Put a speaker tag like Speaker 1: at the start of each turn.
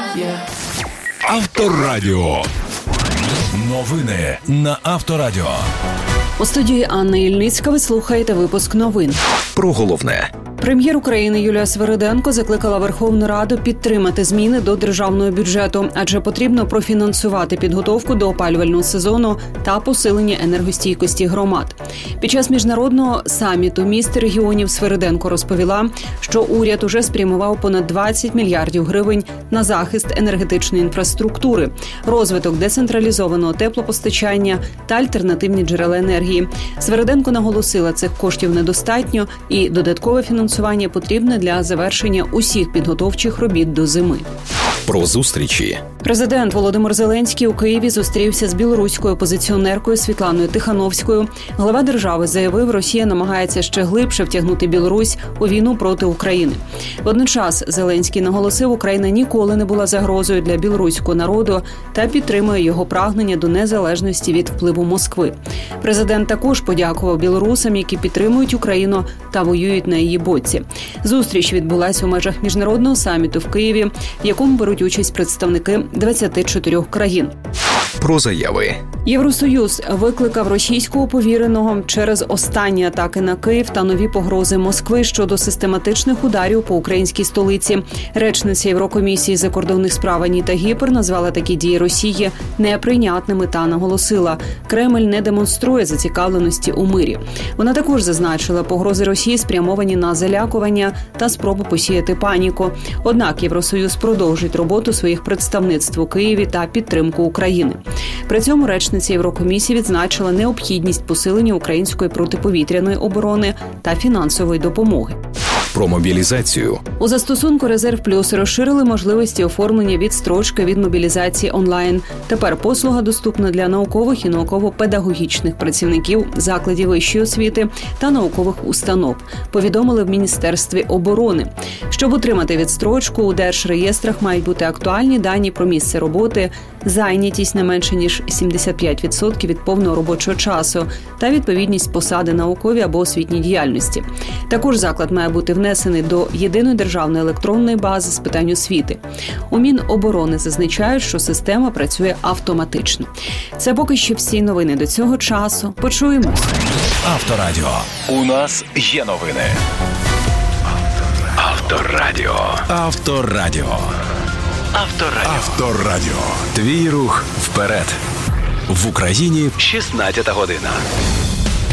Speaker 1: Авторадіо. Новини на Авторадіо.
Speaker 2: У студії Анна Ільницька ви слухаєте випуск новин.
Speaker 3: Про головне.
Speaker 2: Прем'єр України Юлія Свериденко закликала Верховну Раду підтримати зміни до державного бюджету, адже потрібно профінансувати підготовку до опалювального сезону та посилення енергостійкості громад. Під час міжнародного саміту міст і регіонів Свериденко розповіла, що уряд уже спрямував понад 20 мільярдів гривень на захист енергетичної інфраструктури, розвиток децентралізованого теплопостачання та альтернативні джерела енергії. Свериденко наголосила, цих коштів недостатньо і додаткове фінансування потрібне для завершення усіх підготовчих робіт до зими.
Speaker 3: Про зустрічі.
Speaker 2: Президент Володимир Зеленський у Києві зустрівся з білоруською опозиціонеркою Світланою Тихановською. Глава держави заявив, Росія намагається ще глибше втягнути Білорусь у війну проти України. Водночас Зеленський наголосив, Україна ніколи не була загрозою для білоруського народу та підтримує його прагнення до незалежності від впливу Москви. Президент також подякував білорусам, які підтримують Україну та воюють на її боці. Зустріч відбулася у межах міжнародного саміту в Києві, в якому беруть участь представники 24 країн.
Speaker 3: Про заяви.
Speaker 2: Євросоюз викликав російського повіреного через останні атаки на Київ та нові погрози Москви щодо систематичних ударів по українській столиці. Речниця Єврокомісії закордонних справ Аніта Гіпер назвала такі дії Росії неприйнятними та наголосила, Кремль не демонструє зацікавленості у мирі. Вона також зазначила, погрози Росії спрямовані на залякування та спробу посіяти паніку. Однак Євросоюз продовжить роботу своїх представництв у Києві та підтримку України. При цьому речниця Єврокомісії відзначила необхідність посилення української протиповітряної оборони та фінансової допомоги.
Speaker 3: Про мобілізацію.
Speaker 2: У застосунку «Резерв Плюс» розширили можливості оформлення відстрочки від мобілізації онлайн. Тепер послуга доступна для наукових і науково-педагогічних працівників закладів вищої освіти та наукових установ, повідомили в Міністерстві оборони. Щоб отримати відстрочку, у держреєстрах мають бути актуальні дані про місце роботи, зайнятість не менше ніж 75% від повного робочого часу та відповідність посади науковій або освітній діяльності. Також заклад має бути внесений до єдиної державної електронної бази з питань освіти. У Міноборони зазначають, що система працює автоматично. Це поки що всі новини до цього часу. Почуємось.
Speaker 1: Авторадіо. У нас є новини. Авторадіо. Авторадіо. Авторадіо. Авторадіо. Твій рух вперед. В Україні 16 година.